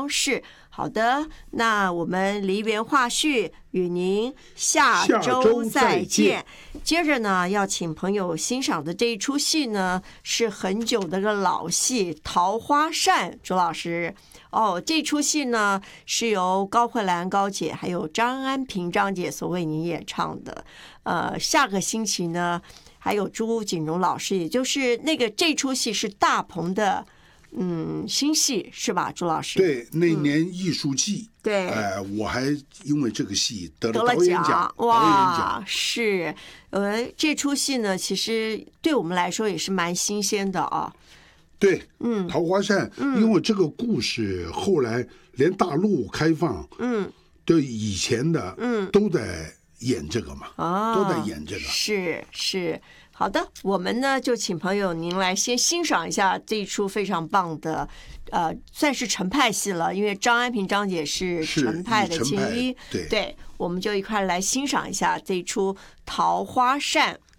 方式。好的，那我们梨园话序与您下周再见。接着呢，要请朋友欣赏的这一出戏呢，是很久的个老戏《桃花扇》。朱老师，这出戏呢是由高慧兰高姐还有张安平张姐所为您演唱的。下个星期呢，还有朱锦荣老师，也就是这出戏是大鹏的。新戏是吧，朱老师？ 对，那年艺术季， 对， 我还因为这个戏得了导演奖， 哇，是，这出戏呢，其实对我们来说也是蛮新鲜的啊。 对，桃花扇，因为这个故事后来连大陆开放，对以前的，都在演这个嘛，都在演这个， 是。好的，我们呢就请朋友您来先欣赏一下这一出非常棒的，算是程派戏了，因为张安平张姐是程派的青衣，对，我们就一块来欣赏一下这一出《桃花扇》。